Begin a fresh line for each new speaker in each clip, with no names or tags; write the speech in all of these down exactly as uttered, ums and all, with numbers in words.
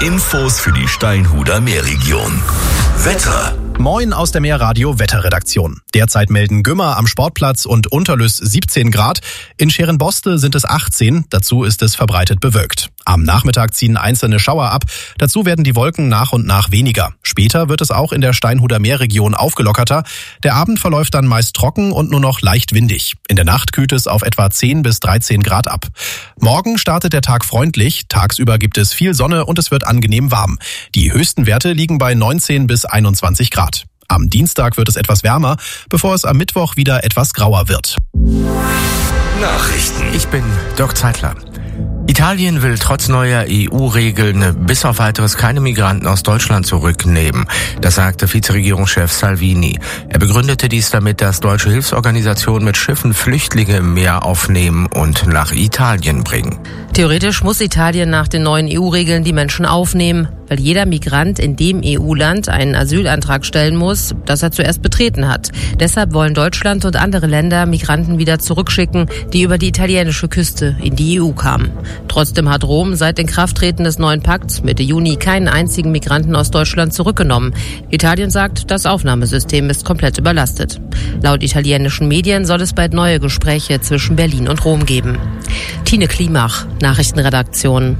Infos für die Steinhuder Meerregion. Wetter.
Moin aus der Meerradio Wetterredaktion. Derzeit melden Gümmer am Sportplatz und Unterlüß siebzehn Grad. In Scherenboste sind es achtzehn. Dazu ist es verbreitet bewölkt. Am Nachmittag ziehen einzelne Schauer ab. Dazu werden die Wolken nach und nach weniger. Später wird es auch in der Steinhuder Meerregion aufgelockerter. Der Abend verläuft dann meist trocken und nur noch leicht windig. In der Nacht kühlt es auf etwa zehn bis dreizehn Grad ab. Morgen startet der Tag freundlich. Tagsüber gibt es viel Sonne und es wird angenehm warm. Die höchsten Werte liegen bei neunzehn bis einundzwanzig Grad. Am Dienstag wird es etwas wärmer, bevor es am Mittwoch wieder etwas grauer wird.
Nachrichten.
Ich bin Dirk Zeitler. Italien will trotz neuer E U-Regeln bis auf weiteres keine Migranten aus Deutschland zurücknehmen. Das sagte Vizeregierungschef Salvini. Er begründete dies damit, dass deutsche Hilfsorganisationen mit Schiffen Flüchtlinge im Meer aufnehmen und nach Italien bringen.
Theoretisch muss Italien nach den neuen E U-Regeln die Menschen aufnehmen, weil jeder Migrant in dem E U-Land einen Asylantrag stellen muss, das er zuerst betreten hat. Deshalb wollen Deutschland und andere Länder Migranten wieder zurückschicken, die über die italienische Küste in die E U kamen. Trotzdem hat Rom seit Inkrafttreten des neuen Pakts Mitte Juni keinen einzigen Migranten aus Deutschland zurückgenommen. Italien sagt, das Aufnahmesystem ist komplett überlastet. Laut italienischen Medien soll es bald neue Gespräche zwischen Berlin und Rom geben. Tine Klimach, Nachrichtenredaktion.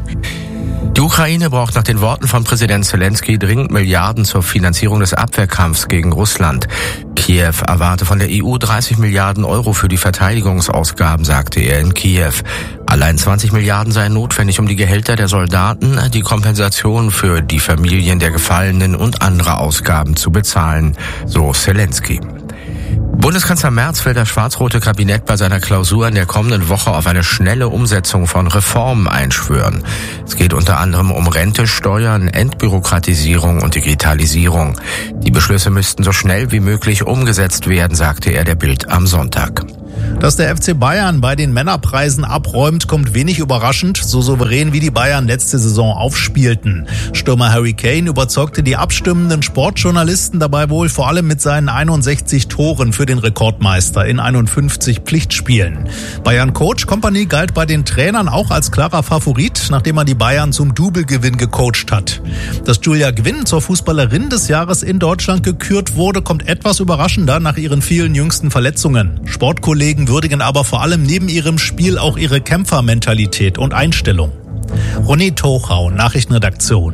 Die Ukraine braucht nach den Worten von Präsident Zelensky dringend Milliarden zur Finanzierung des Abwehrkampfs gegen Russland. Kiew erwarte von der E U dreißig Milliarden Euro für die Verteidigungsausgaben, sagte er in Kiew. Allein zwanzig Milliarden seien notwendig, um die Gehälter der Soldaten, die Kompensation für die Familien der Gefallenen und andere Ausgaben zu bezahlen, so Zelensky. Bundeskanzler Merz will das schwarz-rote Kabinett bei seiner Klausur in der kommenden Woche auf eine schnelle Umsetzung von Reformen einschwören. Es geht unter anderem um Rente, Steuern, Entbürokratisierung und Digitalisierung. Die Beschlüsse müssten so schnell wie möglich umgesetzt werden, sagte er der Bild am Sonntag.
Dass der F C Bayern bei den Männerpreisen abräumt, kommt wenig überraschend, so souverän wie die Bayern letzte Saison aufspielten. Stürmer Harry Kane überzeugte die abstimmenden Sportjournalisten dabei wohl vor allem mit seinen einundsechzig Toren für den Rekordmeister in einundfünfzig Pflichtspielen. Bayern-Coach Kompany galt bei den Trainern auch als klarer Favorit, nachdem er die Bayern zum Double-Gewinn gecoacht hat. Dass Julia Gwynn zur Fußballerin des Jahres in Deutschland gekürt wurde, kommt etwas überraschender nach ihren vielen jüngsten Verletzungen. Sportkollegen würdigen aber vor allem neben ihrem Spiel auch ihre Kämpfermentalität und Einstellung. Ronny Tochau, Nachrichtenredaktion.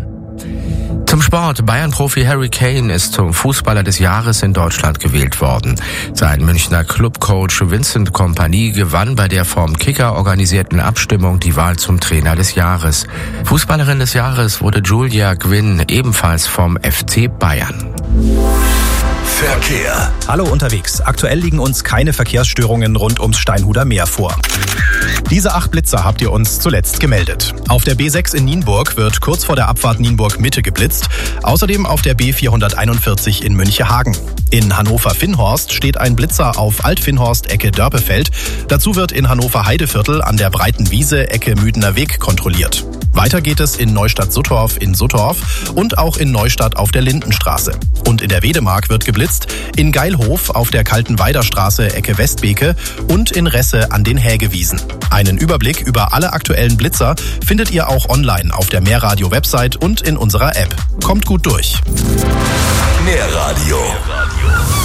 Zum Sport. Bayern-Profi Harry Kane ist zum Fußballer des Jahres in Deutschland gewählt worden. Sein Münchner Clubcoach Vincent Kompany gewann bei der vom Kicker organisierten Abstimmung die Wahl zum Trainer des Jahres. Fußballerin des Jahres wurde Julia Gwynn, ebenfalls vom F C Bayern.
Verkehr.
Hallo unterwegs. Aktuell liegen uns keine Verkehrsstörungen rund ums Steinhuder Meer vor. Diese acht Blitzer habt ihr uns zuletzt gemeldet. Auf der B sechs in Nienburg wird kurz vor der Abfahrt Nienburg Mitte geblitzt. Außerdem auf der B vierhunderteinundvierzig in Münchehagen. In Hannover-Finnhorst steht ein Blitzer auf Alt-Finnhorst Ecke Dörpefeld. Dazu wird in Hannover-Heideviertel an der Breiten Wiese Ecke Müdener Weg kontrolliert. Weiter geht es in Neustadt-Suttorf in Suttorf und auch in Neustadt auf der Lindenstraße. Und in der Wedemark wird geblitzt, in Geilhof auf der Kaltenweider Straße Ecke Westbeke und in Resse an den Hägewiesen. Einen Überblick über alle aktuellen Blitzer findet ihr auch online auf der Meerradio-Website und in unserer App. Kommt gut durch.
Meerradio.